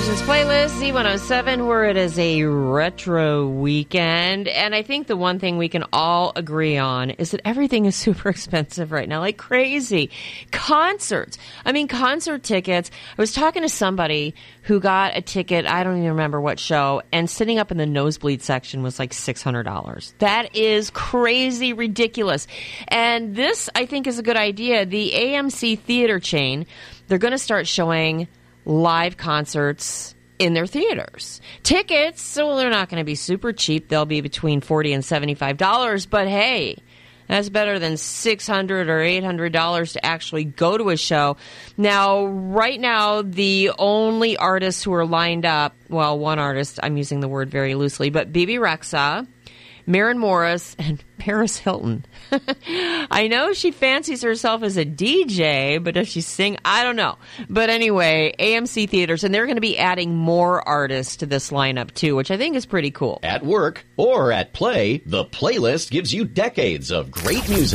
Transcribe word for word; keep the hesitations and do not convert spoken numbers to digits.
Station's playlist, Z one oh seven, where it is a retro weekend. And I think the one thing we can all agree on is that everything is super expensive right now, like crazy. Concerts. I mean, concert tickets. I was talking to somebody who got a ticket, I don't even remember what show, and sitting up in the nosebleed section was like six hundred dollars. That is crazy ridiculous. And this, I think, is a good idea. The A M C theater chain, they're going to start showing live concerts in their theaters. Tickets, so they're not going to be super cheap. They'll be between forty dollars and seventy-five dollars, but hey, that's better than six hundred dollars or eight hundred dollars to actually go to a show. Now, right now, the only artists who are lined up, well, one artist, I'm using the word very loosely, but Bebe Rexha, Maren Morris, and Paris Hilton. I know she fancies herself as a D J, but does she sing? I don't know. But anyway, A M C Theaters, and they're going to be adding more artists to this lineup too, which I think is pretty cool. At work or at play, the playlist gives you decades of great music.